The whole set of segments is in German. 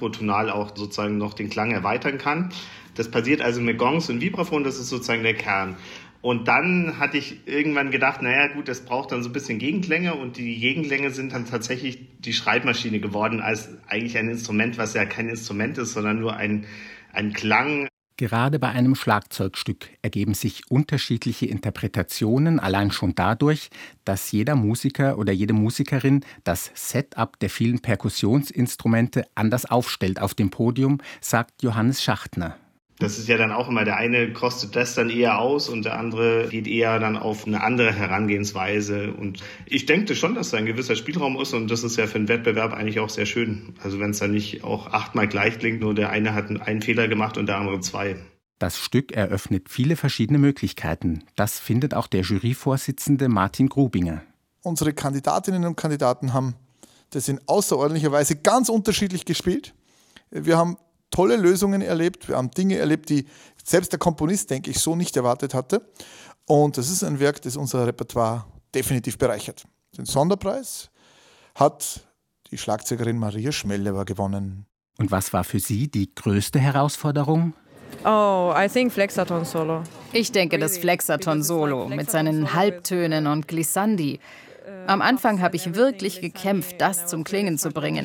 mikrotonal auch sozusagen noch den Klang erweitern kann. Das passiert also mit Gongs und Vibraphon, das ist sozusagen der Kern. Und dann hatte ich irgendwann gedacht, naja gut, das braucht dann so ein bisschen Gegenklänge und die Gegenklänge sind dann tatsächlich die Schreibmaschine geworden als eigentlich ein Instrument, was ja kein Instrument ist, sondern nur ein Klang. Gerade bei einem Schlagzeugstück ergeben sich unterschiedliche Interpretationen, allein schon dadurch, dass jeder Musiker oder jede Musikerin das Setup der vielen Perkussionsinstrumente anders aufstellt auf dem Podium, sagt Johannes Schachtner. Das ist ja dann auch immer, der eine kostet das dann eher aus und der andere geht eher dann auf eine andere Herangehensweise. Und ich denke schon, dass da ein gewisser Spielraum ist und das ist ja für einen Wettbewerb eigentlich auch sehr schön. Also wenn es dann nicht auch 8-mal gleich klingt, nur der eine hat einen Fehler gemacht und der andere 2. Das Stück eröffnet viele verschiedene Möglichkeiten. Das findet auch der Juryvorsitzende Martin Grubinger. Unsere Kandidatinnen und Kandidaten haben das in außerordentlicher Weise ganz unterschiedlich gespielt. Wir haben tolle Lösungen erlebt, wir haben Dinge erlebt, die selbst der Komponist, denke ich, so nicht erwartet hatte. Und das ist ein Werk, das unser Repertoire definitiv bereichert. Den Sonderpreis hat die Schlagzeugerin Maria Schmellewa gewonnen. Und was war für Sie die größte Herausforderung? I think Flexaton Solo. Ich denke, das Flexaton Solo mit seinen Halbtönen und Glissandi. Am Anfang habe ich wirklich gekämpft, das zum Klingen zu bringen.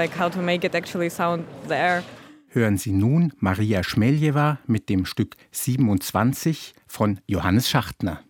Hören Sie nun Maria Schmeljewa mit dem Stück 27 von Johannes Schachtner.